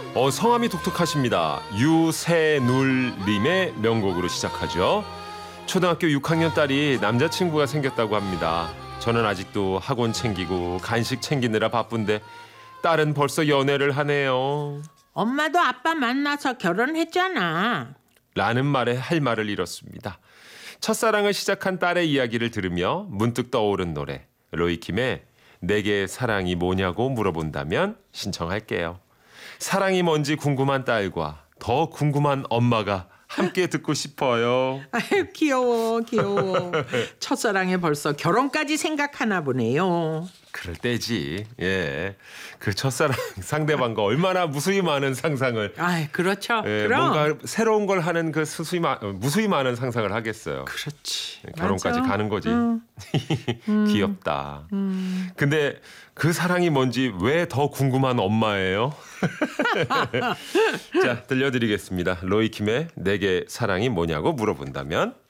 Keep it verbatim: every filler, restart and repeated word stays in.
어, 성함이 독특하십니다. 유세눌님의 명곡으로 시작하죠. 초등학교 육 학년 딸이 남자친구가 생겼다고 합니다. 저는 아직도 학원 챙기고 간식 챙기느라 바쁜데 딸은 벌써 연애를 하네요. 엄마도 아빠 만나서 결혼했잖아. 라는 말에 할 말을 잃었습니다. 첫사랑을 시작한 딸의 이야기를 들으며 문득 떠오른 노래 로이킴의 내게 사랑이 뭐냐고 물어본다면 신청할게요. 사랑이 뭔지 궁금한 딸과 더 궁금한 엄마가 함께 듣고 싶어요. 아유 귀여워 귀여워. 첫사랑에 벌써 결혼까지 생각하나 보네요. 그럴 때지. 예, 그 첫사랑 상대방과 얼마나 무수히 많은 상상을. 아 그렇죠. 예, 그럼. 뭔가 새로운 걸 하는 그 수수히 마, 무수히 많은 상상을 하겠어요. 그렇지. 결혼까지 맞아. 가는 거지. 음. 귀엽다. 음. 근데 그 사랑이 뭔지 왜 더 궁금한 엄마예요? 자, 들려드리겠습니다. 로이킴의 내게 사랑이 뭐냐고 물어본다면.